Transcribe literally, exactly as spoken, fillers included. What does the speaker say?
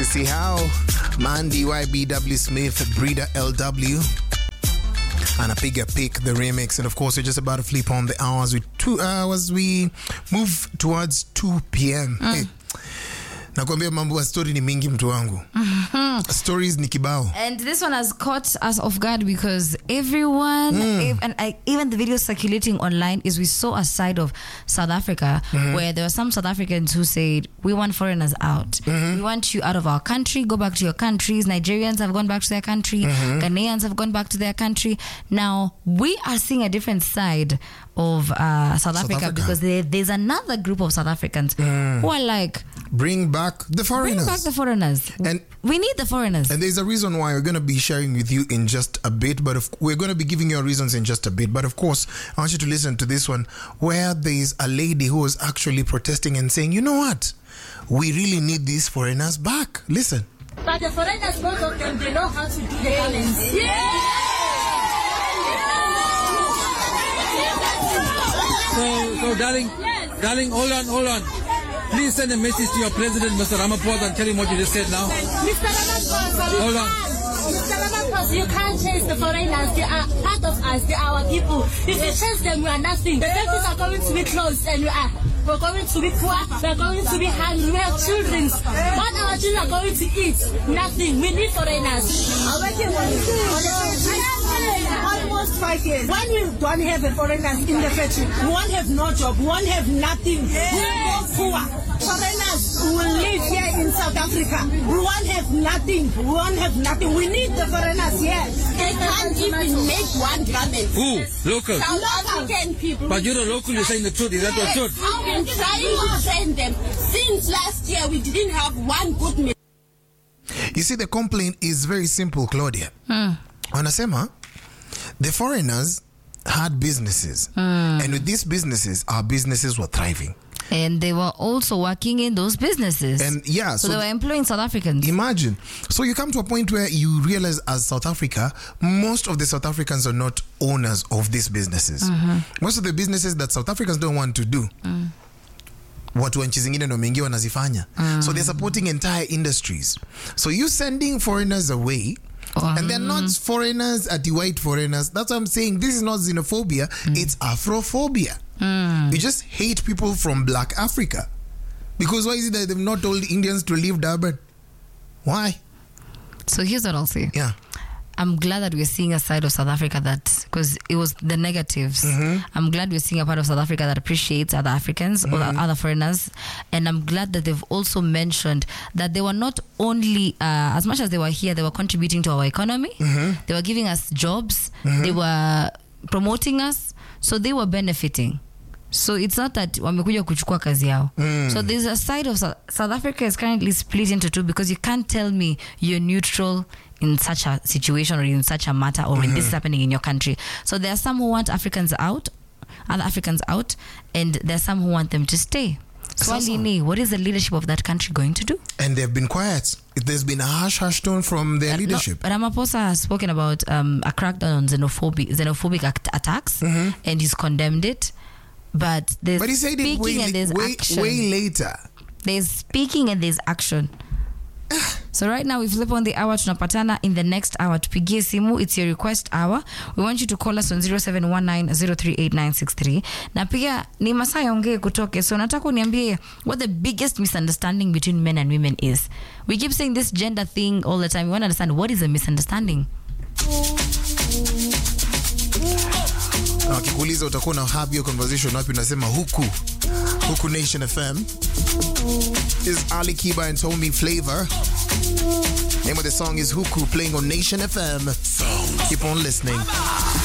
See how Mandy Y B W Smith, Breeder L W, and a bigger pick the remix. And of course, we're just about to flip on the hours with two hours. We move towards two p.m. Mm. Hey. Nakwambia mambo ya story ni mingi mtu wangu. Mm-hmm. Stories ni kibao. And this one has caught us off guard because everyone, mm. ev- and I, even the video circulating online is we saw a side of South Africa mm-hmm. where there were some South Africans who said, we want foreigners out. Mm-hmm. We want you out of our country. Go back to your countries. Nigerians have gone back to their country. Mm-hmm. Ghanaians have gone back to their country. Now, we are seeing a different side of uh, South, South Africa, Africa because there, there's another group of South Africans mm. who are like, bring back the foreigners. Bring back the foreigners. And we need the foreigners. And there's a reason why we're going to be sharing with you in just a bit, but if, we're going to be giving you our reasons in just a bit. But of course, I want you to listen to this one where there's a lady who was actually protesting and saying, you know what? We really need these foreigners back. Listen. But the foreigners, both of them, they know how to do the balance. Yeah! So, so darling, yes. darling, hold on, hold on. Please send a message to your president, Mister Ramaphosa, and tell him what you just said now. Mister Ramaphosa, hold on. Mister Ramaphosa, you can't chase the foreigners. They are part of us. They are our people. If you chase them, we are nothing. The countries are going to be closed, and we are. We're going to be poor. We're going to be hungry. We have children. What our children are going to eat? Nothing. We need foreigners. Almost five years. When we don't have a foreigners in the factory, we won't have no job. We won't have nothing. We will go poor. Foreigners will live here in South Africa. We won't have nothing. We won't have nothing. We need the foreigners here. They can't even make one garment. Who? Local? South African people. But you're a local, you're saying the truth. Is that the truth? I've been trying to train them. Since last year, we didn't have one good meal. You see, the complaint is very simple, Claudia. Mm. Wanasema, the foreigners had businesses. Mm. And with these businesses, our businesses were thriving. And they were also working in those businesses. And yeah, so, so they were employing South Africans. Imagine. So you come to a point where you realize as South Africa, most of the South Africans are not owners of these businesses. Mm-hmm. Most of the businesses that South Africans don't want to do, mm. watu wa nchi zingine ndo mengi wanazifanya. Mm. So they're supporting entire industries. So you sending foreigners away, Um, and they're not foreigners at the white foreigners. That's what I'm saying. This is not xenophobia. Mm. It's Afrophobia. Mm. You just hate people from black Africa. Because why is it that they've not told Indians to leave Durban? Why? So here's what I'll say. Yeah. I'm glad that we're seeing a side of South Africa that, because it was the negatives. Mm-hmm. I'm glad we're seeing a part of South Africa that appreciates other Africans mm-hmm. or other foreigners. And I'm glad that they've also mentioned that they were not only, uh, as much as they were here, they were contributing to our economy. Mm-hmm. They were giving us jobs. Mm-hmm. They were promoting us. So they were benefiting. So it's not that wamekuja kuchukua kazi yao. Mm. So there's a side of South, South Africa is currently split into two because you can't tell me you're neutral in such a situation or in such a matter or mm-hmm. when this is happening in your country. So there are some who want Africans out, other Africans out, and there are some who want them to stay. So awesome. What is the leadership of that country going to do? And they've been quiet. There's been a harsh, harsh tone from their uh, leadership. No, Ramaphosa has spoken about um, a crackdown on xenophobic, xenophobic act- attacks mm-hmm. and he's condemned it. But there's but he said speaking it way, and there's way, action. Way later. There's speaking and there's action. So right now we flip on the hour, tunapatana in the next hour. Tupigie simu, it's your request hour. We want you to call us on zero seven one nine zero three eight nine six three. Na pia ni masaa yaongee kutoke. So nataka uniambie what the biggest misunderstanding between men and women is. We keep saying this gender thing all the time. We want to understand what is a misunderstanding. Akikuuliza utakuwa na have your conversation wapi, unasema huku huku Nation F M. Is Ali Kiba and Tommy Flavor. Name of the song is Huku, playing on Nation F M. Keep on listening.